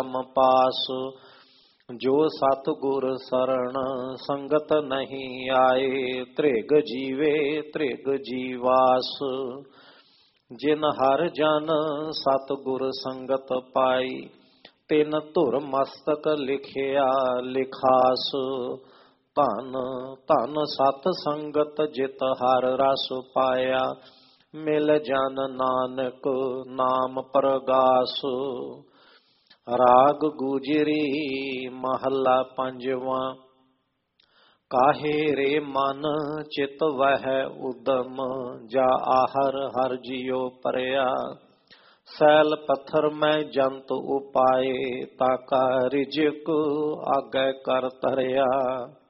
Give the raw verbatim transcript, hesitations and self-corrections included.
पास। जो सतगुर शरण संगत नहीं आए, त्रिग जीवे त्रिग जीवास। जिन हर जन सतगुर संगत पाई, तिन धुर मस्तक लिखिया लिखास। धन धन सत संगत जित हर रस पाया, मिल जन नानक नाम परगास। राग गुजरी महला पंजवा। काहे रे मन चित वह उदम, जा आहर हर जियो परया। सैल पत्थर में जंत उपाए, ताका रिजिक आगे कर तरया।